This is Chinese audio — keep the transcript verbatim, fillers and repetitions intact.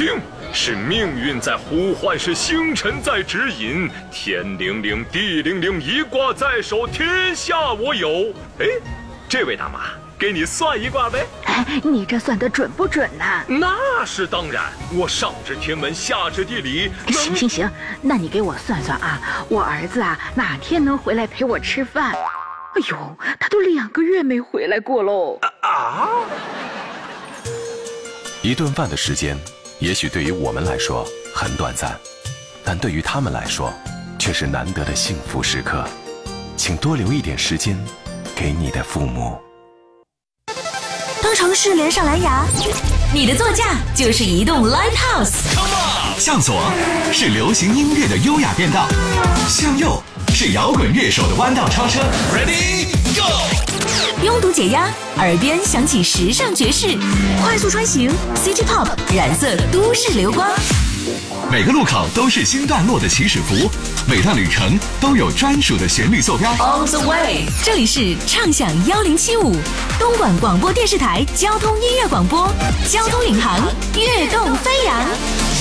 听，是命运在呼唤，是星辰在指引。天灵灵，地灵灵，一卦在手，天下我有。哎，这位大妈，给你算一卦呗。 哎，你这算得准不准呢？ 那是当然，我上知天文，下知地理。 行行行，那你给我算算啊，我儿子啊哪天能回来陪我吃饭？哎呦，他都两个月没回来过喽。 啊！ 一顿饭的时间，也许对于我们来说很短暂，但对于他们来说，却是难得的幸福时刻。请多留一点时间给你的父母。 当城市连上蓝牙，你的座驾就是移动 Live House。 向左是流行音乐的优雅变道，向右是摇滚乐手的弯道超车。Ready Go！ 拥堵解压，耳边响起时尚爵士，快速穿行 City Pop 染色都市流光。 每个路口都是新段落的起始符，每段旅程都有专属的旋律坐标。 On the way， 这里是畅享一零七五东莞广播电视台交通音乐广播，交通领航，跃动飞扬。